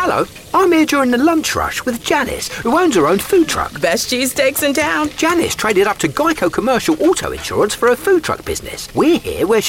Hello, I'm here during the lunch rush with Janice, who owns her own food truck. Best cheesesteaks in town. Janice traded up to Geico Commercial Auto Insurance for her food truck business. We're here where